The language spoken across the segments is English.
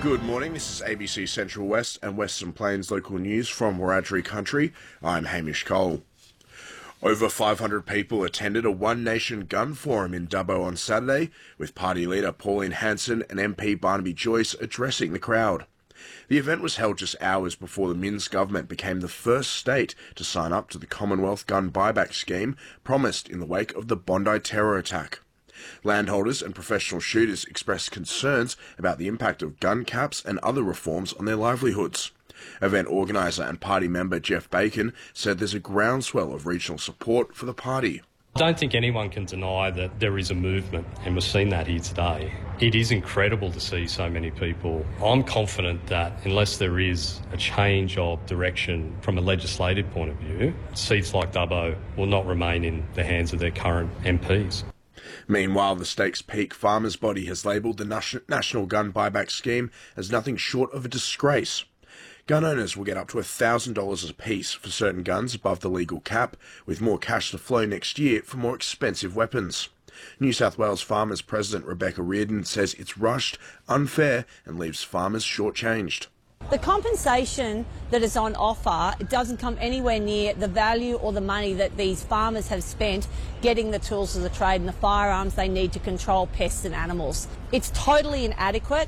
Good morning, this is ABC Central West and Western Plains local news from Wiradjuri Country. I'm Hamish Cole. Over 500 people attended a One Nation gun forum in Dubbo on Saturday, with party leader Pauline Hanson and MP Barnaby Joyce addressing the crowd. The event was held just hours before the Minns government became the first state to sign up to the Commonwealth gun buyback scheme promised in the wake of the Bondi terror attack. Landholders and professional shooters expressed concerns about the impact of gun caps and other reforms on their livelihoods. Event organiser and party member Jeff Bacon said there's a groundswell of regional support for the party. I don't think anyone can deny that there is a movement, and we've seen that here today. It is incredible to see so many people. I'm confident that unless there is a change of direction from a legislative point of view, seats like Dubbo will not remain in the hands of their current MPs. Meanwhile, the Stakes Peak Farmers Body has labelled the National Gun Buyback Scheme as nothing short of a disgrace. Gun owners will get up to $1,000 apiece for certain guns above the legal cap, with more cash to flow next year for more expensive weapons. New South Wales Farmers President Rebecca Reardon says it's rushed, unfair, and leaves farmers shortchanged. The compensation that is on offer doesn't come anywhere near the value or the money that these farmers have spent getting the tools of the trade and the firearms they need to control pests and animals. It's totally inadequate.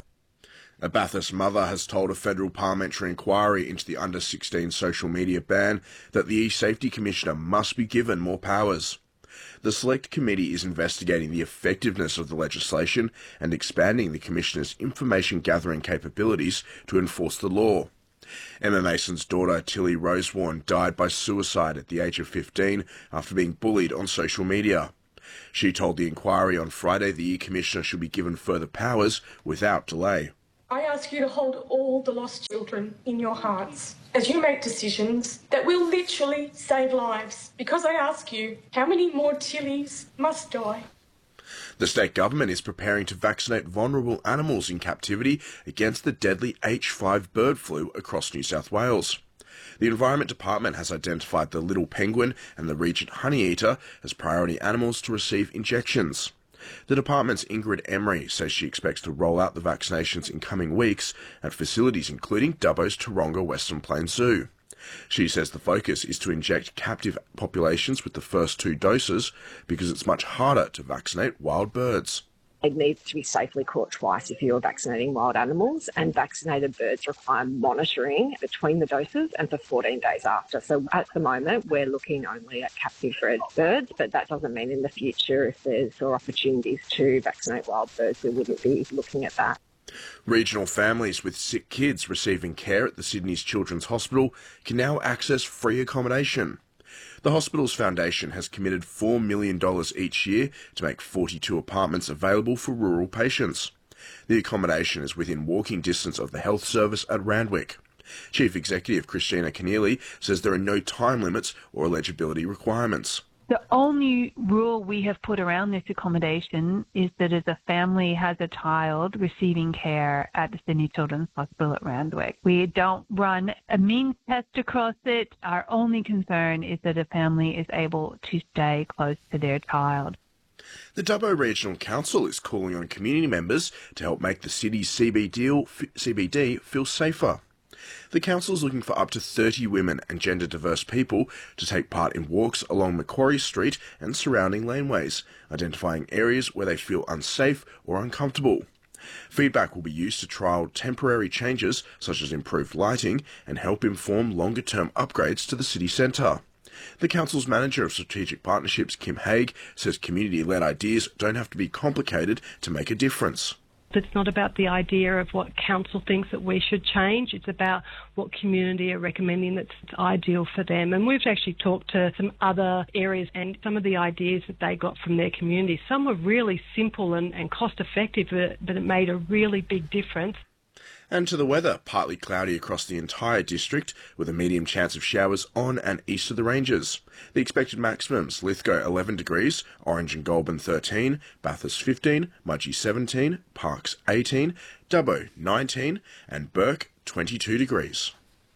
A Bathurst mother has told a federal parliamentary inquiry into the under-16 social media ban that the E-Safety Commissioner must be given more powers. The Select Committee is investigating the effectiveness of the legislation and expanding the Commissioner's information-gathering capabilities to enforce the law. Emma Mason's daughter, Tilly Rosewarne, died by suicide at the age of 15 after being bullied on social media. She told the inquiry on Friday the E-Commissioner should be given further powers without delay. I ask you to hold all the lost children in your hearts as you make decisions that will literally save lives. Because I ask you, how many more Tillys must die? The state government is preparing to vaccinate vulnerable animals in captivity against the deadly H5 bird flu across New South Wales. The Environment Department has identified the little penguin and the Regent honeyeater as priority animals to receive injections. The department's Ingrid Emery says she expects to roll out the vaccinations in coming weeks at facilities including Dubbo's Taronga Western Plains Zoo. She says the focus is to inject captive populations with the first 2 doses because it's much harder to vaccinate wild birds. It needs to be safely caught twice if you're vaccinating wild animals, and vaccinated birds require monitoring between the doses and for 14 days after. So at the moment, we're looking only at captive bred birds, but that doesn't mean in the future if there's opportunities to vaccinate wild birds, we wouldn't be looking at that. Regional families with sick kids receiving care at the Sydney's Children's Hospital can now access free accommodation. The hospital's foundation has committed $4 million each year to make 42 apartments available for rural patients. The accommodation is within walking distance of the health service at Randwick. Chief Executive Christina Keneally says there are no time limits or eligibility requirements. The only rule we have put around this accommodation is that if a family has a child receiving care at the Sydney Children's Hospital at Randwick, we don't run a means test across it. Our only concern is that a family is able to stay close to their child. The Dubbo Regional Council is calling on community members to help make the city's CBD feel safer. The council is looking for up to 30 women and gender-diverse people to take part in walks along Macquarie Street and surrounding laneways, identifying areas where they feel unsafe or uncomfortable. Feedback will be used to trial temporary changes such as improved lighting and help inform longer-term upgrades to the city centre. The council's manager of strategic partnerships, Kim Haig, says community-led ideas don't have to be complicated to make a difference. It's not about the idea of what council thinks that we should change. It's about what community are recommending that's ideal for them. And we've actually talked to some other areas and some of the ideas that they got from their community. Some were really simple and cost effective, but it made a really big difference. And to the weather, partly cloudy across the entire district with a medium chance of showers on and east of the ranges. The expected maximums: Lithgow 11 degrees, Orange and Goulburn 13, Bathurst 15, Mudgee 17, Parkes 18, Dubbo 19 and Burke 22 degrees.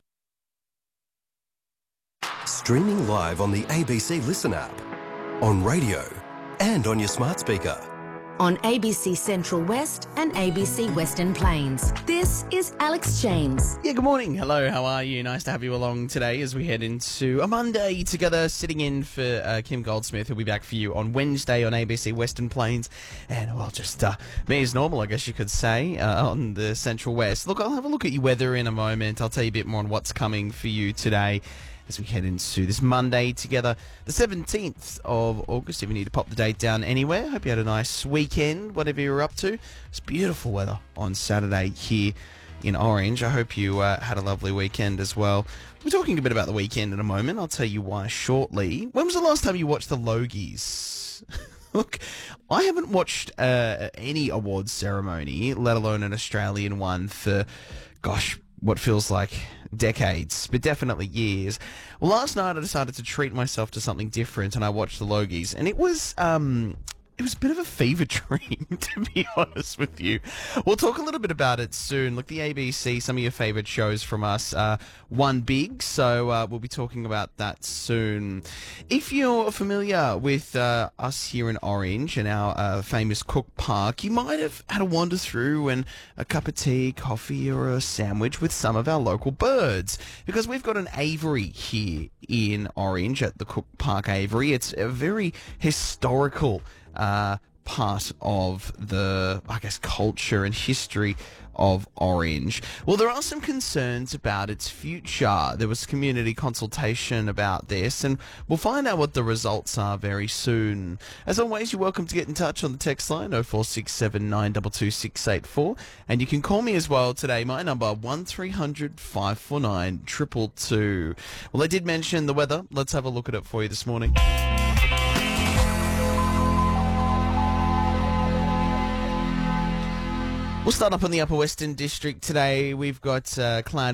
Streaming live on the ABC Listen app, on radio and on your smart speaker. on ABC Central West and ABC Western Plains. This is Alex James. Yeah, good morning. Hello, how are you? Nice to have you along today as we head into a Monday together, sitting in for Kim Goldsmith, who'll be back for you on Wednesday on ABC Western Plains. And, well, just me as normal, I guess you could say, on the Central West. Look, I'll have a look at your weather in a moment. I'll tell you a bit more on what's coming for you today as we head into this Monday together, the 17th of August. If you need to pop the date down anywhere, hope you had a nice weekend, whatever you were up to. It's beautiful weather on Saturday here in Orange. I hope you had a lovely weekend as well. We're talking a bit about the weekend in a moment. I'll tell you why shortly. When was the last time you watched the Logies? Look, I haven't watched any awards ceremony, let alone an Australian one, for, gosh, what feels like decades, but definitely years. Well, last night I decided to treat myself to something different, and I watched the Logies, and it was a bit of a fever dream, to be honest with you. We'll talk a little bit about it soon. Look, the ABC, some of your favourite shows from us, won big, so we'll be talking about that soon. If you're familiar with us here in Orange and our famous Cook Park, you might have had a wander through and a cup of tea, coffee or a sandwich with some of our local birds, because we've got an aviary here in Orange at the Cook Park Aviary. It's a very historical part of the, I guess, culture and history of Orange. Well, there are some concerns about its future. There was community consultation about this, and we'll find out what the results are very soon. As always, you're welcome to get in touch on the text line 0467 922 684, and you can call me as well today. My number 1300 549 222. Well, I did mention the weather. Let's have a look at it for you this morning. We'll start up on the Upper Western District today. We've got cloud